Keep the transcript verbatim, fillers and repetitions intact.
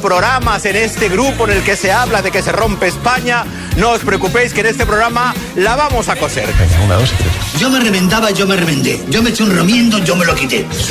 programas en este grupo en el que se habla de que se rompe España, no os preocupéis que en este programa la vamos a coser. Venga, una, dos y tres. Yo me reventaba, yo me reventé. Yo me eché un romiendo, yo me lo quité.